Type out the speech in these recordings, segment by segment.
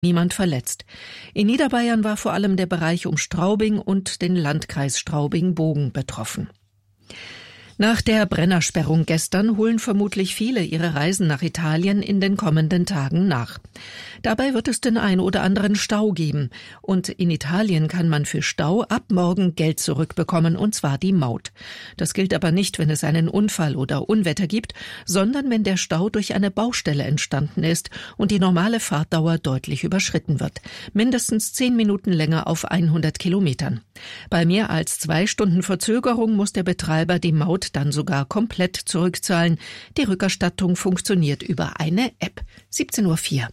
niemand verletzt. In Niederbayern war vor allem der Bereich um Straubing und den Landkreis Straubing-Bogen betroffen. Nach der Brennersperrung gestern holen vermutlich viele ihre Reisen nach Italien in den kommenden Tagen nach. Dabei wird es den ein oder anderen Stau geben. Und in Italien kann man für Stau ab morgen Geld zurückbekommen, und zwar die Maut. Das gilt aber nicht, wenn es einen Unfall oder Unwetter gibt, sondern wenn der Stau durch eine Baustelle entstanden ist und die normale Fahrtdauer deutlich überschritten wird. Mindestens 10 Minuten länger auf 100 Kilometern. Bei mehr als 2 Stunden Verzögerung muss der Betreiber die Maut dann sogar komplett zurückzahlen. Die Rückerstattung funktioniert über eine App. 17:04 Uhr.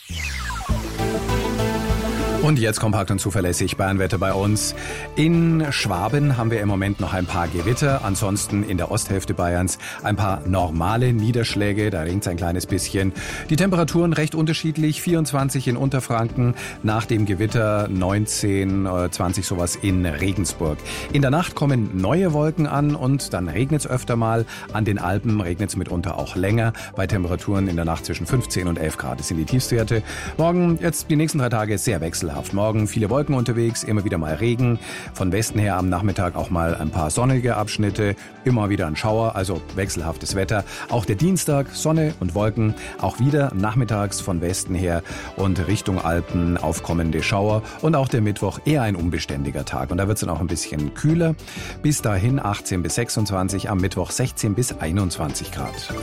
Und jetzt kompakt und zuverlässig Bayernwetter bei uns. In Schwaben haben wir im Moment noch ein paar Gewitter. Ansonsten in der Osthälfte Bayerns ein paar normale Niederschläge. Da regnet es ein kleines bisschen. Die Temperaturen recht unterschiedlich. 24 in Unterfranken, nach dem Gewitter 19, 20 sowas in Regensburg. In der Nacht kommen neue Wolken an und dann regnet es öfter mal. An den Alpen regnet es mitunter auch länger. Bei Temperaturen in der Nacht zwischen 15 und 11 Grad. Das sind die Tiefstwerte. Morgen, jetzt die nächsten 3 Tage sehr wechselhaft. Morgen viele Wolken unterwegs, immer wieder mal Regen. Von Westen her am Nachmittag auch mal ein paar sonnige Abschnitte. Immer wieder ein Schauer, also wechselhaftes Wetter. Auch der Dienstag, Sonne und Wolken. Auch wieder nachmittags von Westen her und Richtung Alpen aufkommende Schauer. Und auch der Mittwoch eher ein unbeständiger Tag. Und da wird es dann auch ein bisschen kühler. Bis dahin 18 bis 26, am Mittwoch 16 bis 21 Grad.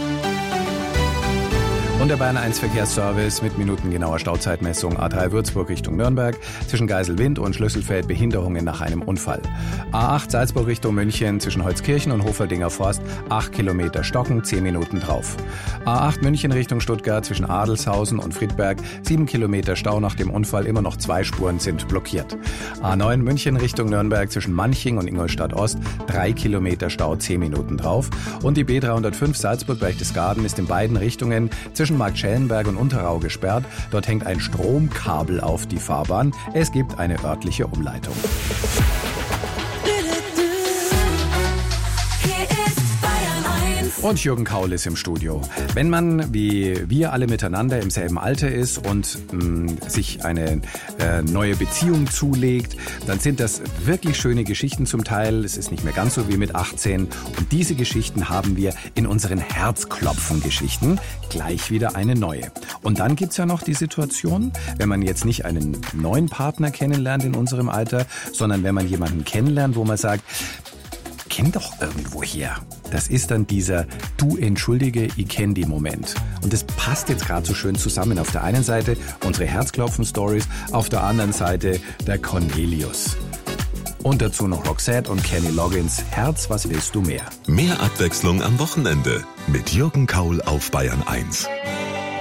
Und der Bayern 1 Verkehrsservice mit minutengenauer Stauzeitmessung. A3 Würzburg Richtung Nürnberg. Zwischen Geiselwind und Schlüsselfeld Behinderungen nach einem Unfall. A8 Salzburg Richtung München zwischen Holzkirchen und Hoferdinger Forst. 8 Kilometer Stocken, 10 Minuten drauf. A8 München Richtung Stuttgart zwischen Adelshausen und Friedberg. 7 Kilometer Stau nach dem Unfall. Immer noch 2 Spuren sind blockiert. A9 München Richtung Nürnberg zwischen Manching und Ingolstadt Ost. 3 Kilometer Stau, 10 Minuten drauf. Und die B305 Salzburg-Berchtesgaden ist in beiden Richtungen zwischen Marktschellenberg und Unterrau gesperrt. Dort hängt ein Stromkabel auf die Fahrbahn. Es gibt eine örtliche Umleitung. Und Jürgen Kaul ist im Studio. Wenn man, wie wir alle miteinander, im selben Alter ist und sich eine neue Beziehung zulegt, dann sind das wirklich schöne Geschichten zum Teil. Es ist nicht mehr ganz so wie mit 18. Und diese Geschichten haben wir in unseren Herzklopfen-Geschichten gleich wieder eine neue. Und dann gibt's ja noch die Situation, wenn man jetzt nicht einen neuen Partner kennenlernt in unserem Alter, sondern wenn man jemanden kennenlernt, wo man sagt, kenn doch irgendwoher. Das ist dann dieser Du entschuldige, ich kenn die Moment. Und das passt jetzt gerade so schön zusammen. Auf der einen Seite unsere Herzklopfen-Stories, auf der anderen Seite der Cornelius. Und dazu noch Roxette und Kenny Loggins. Herz, was willst du mehr? Mehr Abwechslung am Wochenende mit Jürgen Kaul auf Bayern 1.